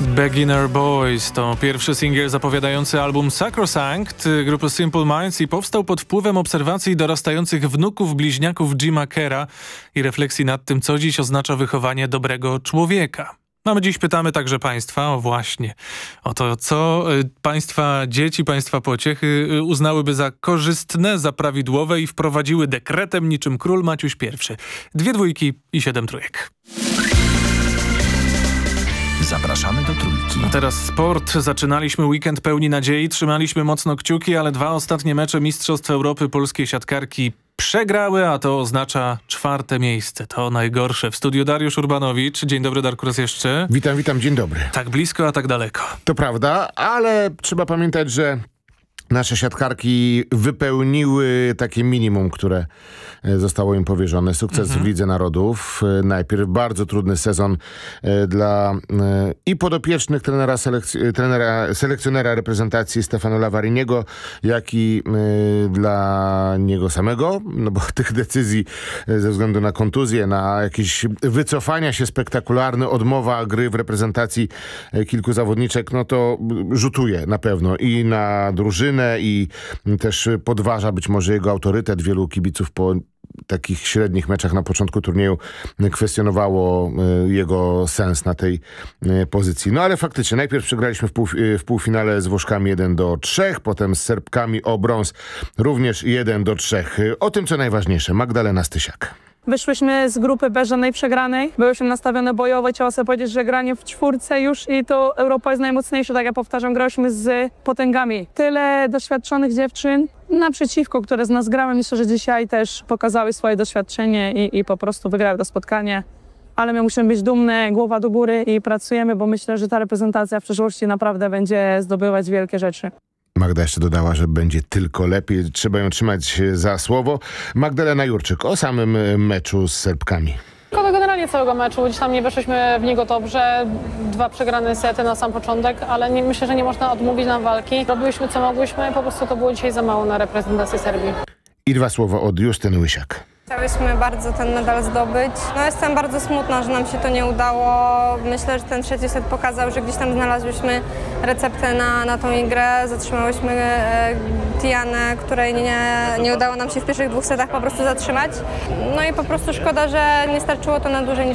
Beginner Boys to pierwszy singiel zapowiadający album Sacrosanct grupy Simple Minds i powstał pod wpływem obserwacji dorastających wnuków bliźniaków Jima Kerra i refleksji nad tym, co dziś oznacza wychowanie dobrego człowieka. No my dziś pytamy także Państwa o to, co Państwa dzieci, Państwa pociechy uznałyby za korzystne, za prawidłowe i wprowadziły dekretem niczym król Maciuś I. 2 dwójki i 7 trójek. Zapraszamy do Trójki. A teraz sport. Zaczynaliśmy weekend pełni nadziei, trzymaliśmy mocno kciuki, ale 2 ostatnie mecze Mistrzostw Europy polskiej siatkarki przegrały, a to oznacza 4. miejsce. To najgorsze. W studiu Dariusz Urbanowicz. Dzień dobry, Darku, raz jeszcze. Witam, dzień dobry. Tak blisko, a tak daleko. To prawda, ale trzeba pamiętać, że nasze siatkarki wypełniły takie minimum, które zostało im powierzone. Sukces w Lidze Narodów. Najpierw bardzo trudny sezon dla i podopiecznych selekcjonera reprezentacji Stefano Lavariniego, jak i dla niego samego, no bo tych decyzji ze względu na kontuzję, na jakieś wycofania się spektakularne, odmowa gry w reprezentacji kilku zawodniczek, no to rzutuje na pewno i na drużynę, i też podważa być może jego autorytet. Wielu kibiców po takich średnich meczach na początku turnieju kwestionowało jego sens na tej pozycji. No ale faktycznie najpierw przegraliśmy w półfinale z Włoszkami 1-3, potem z Serbkami o brąz również 1-3. O tym, co najważniejsze, Magdalena Stysiak. Wyszłyśmy z grupy bez żadnej przegranej. Byłyśmy nastawione bojowo. Trzeba sobie powiedzieć, że granie w 4 już i to Europa jest najmocniejsza. Tak jak powtarzam, grałyśmy z potęgami. Tyle doświadczonych dziewczyn naprzeciwko, które z nas grały. Myślę, że dzisiaj też pokazały swoje doświadczenie i po prostu wygrały to spotkanie. Ale my musimy być dumne, głowa do góry i pracujemy, bo myślę, że ta reprezentacja w przyszłości naprawdę będzie zdobywać wielkie rzeczy. Magda jeszcze dodała, że będzie tylko lepiej. Trzeba ją trzymać za słowo. Magdalena Jurczyk o samym meczu z Serbkami. Generalnie całego meczu, gdzieś tam nie weszliśmy w niego dobrze, 2 przegrane sety na sam początek, ale myślę, że nie można odmówić nam walki. Robiłyśmy co mogłyśmy, po prostu to było dzisiaj za mało na reprezentację Serbii. I 2 słowa od Justyny Łysiak. Chciałyśmy bardzo ten medal zdobyć. No jestem bardzo smutna, że nam się to nie udało. Myślę, że ten 3. set pokazał, że gdzieś tam znalazłyśmy receptę na tą igrę. Zatrzymałyśmy Tianę, której nie udało nam się w pierwszych 2 setach po prostu zatrzymać. No i po prostu szkoda, że nie starczyło to na dłużej niż